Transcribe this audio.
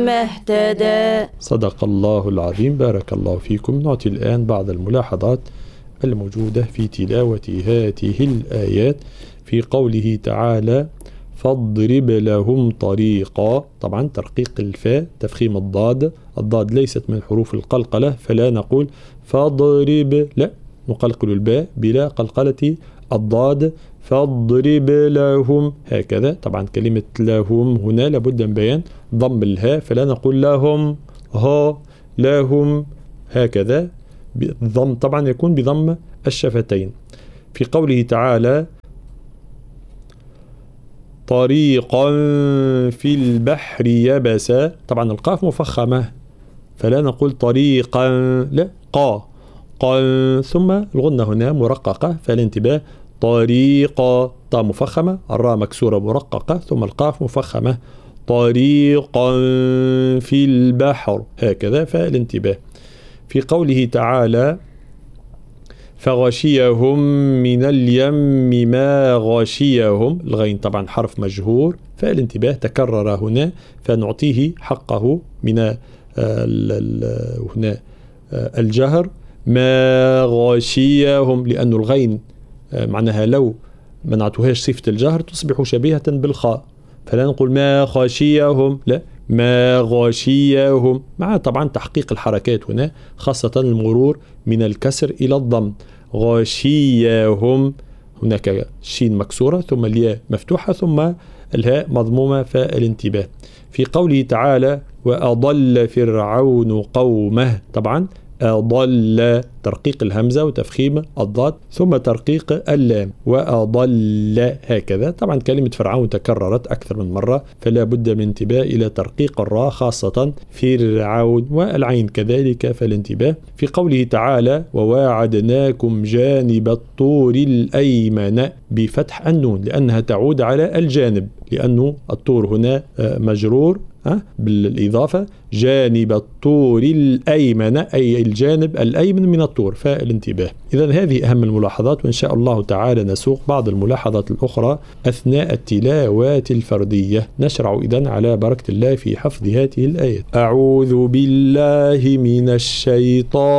اهتدى. صدق الله العظيم، بارك الله فيكم. نعطي الآن بعض الملاحظات الموجودة في تلاوة هذه الآيات. في قوله تعالى فاضرب لهم طريقا، طبعا ترقيق الفاء، تفخيم الضاد. الضاد ليست من حروف القلقلة، فلا نقول فاضرب، لا، نقلقل الباء بلا قلقلة الضاد. فاضرب لهم هكذا. طبعا كلمة لهم هنا لابد من بيان ضم الهاء، فلا نقول لهم ها، لهم هكذا. الضم طبعا يكون بضم الشفتين. في قوله تعالى طريقا في البحر يبسا، طبعا القاف مفخمة، فلا نقول طريقا، لا، قا ثم الغنة هنا مرققة، فالانتباه. طريقا، طا مفخمة، الراء مكسورة مرققة، ثم القاف مفخمة. طريقا في البحر هكذا، فالانتباه. في قوله تعالى فغشيهم من اليم ما غشيهم، الغين طبعا حرف مجهور، فالانتباه تكرر هنا، فنعطيه حقه من هنا الجهر. ما غشيهم، لأن الغين معناها لو منعتهاش صفة الجهر تصبح شبيهة بالخاء، فلا نقول ما خشيهم، لا، ما غشيهم، مع طبعا تحقيق الحركات هنا، خاصة المرور من الكسر إلى الضم. غشيهم، هناك شين مكسورة ثم الياء مفتوحة ثم الهاء مضمومة، فالانتباه. في قوله تعالى وأضل فرعون قومه، طبعا أضل ترقيق الهمزة وتفخيم الضاد ثم ترقيق اللام، وأضل هكذا. طبعا كلمة فرعون تكررت أكثر من مرة، فلا بد من انتباه إلى ترقيق الراء، خاصة فرعون، والعين كذلك، فالانتباه. في قوله تعالى وواعدناكم جانب الطور الأيمن بفتح النون، لأنها تعود على الجانب، لأنه الطور هنا مجرور بالإضافة، جانب الطور الأيمن أي الجانب الأيمن من الطور، فالانتباه. إذن هذه أهم الملاحظات، وإن شاء الله تعالى نسوق بعض الملاحظات الأخرى أثناء التلاوات الفردية. نشرع إذن على بركة الله في حفظ هذه الآيات. أعوذ بالله من الشيطان